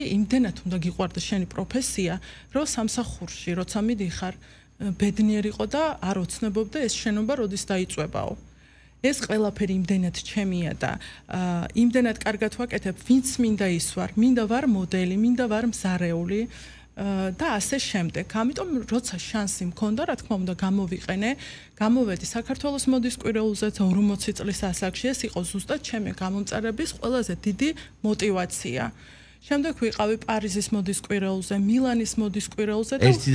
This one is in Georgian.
იმდენად უნდა გიყვარდეს შენი პროფესია, რომ სამსახურში, როცა მიდიხარ, ბედნიერი იყო და არ ოცნებობდა ეს შენობა როდის დაიწვებაო. ეს ყველაფერი იმდენად ჩემია და იმდენად კარგად ვაკეთებ, ვინც მინდა ის ვარ, მინდა ვარ მოდელი, მინდა ვარ მზარეული და ასე შემდეგ. ამიტომ როცა შანსი მქონდა, რა თქმა უნდა, გამოვიყენე, გამოვედი საქართველოს მოდის კვირეულზე 40 წლის ასაკში, ეს იყო ზუსტად ჩემი გამომწარების ყველაზე დიდი мотивация. შემდეგ ვიყავი პარიზის მოდის კვირეულზე, მილანის მოდის კვირეულზე და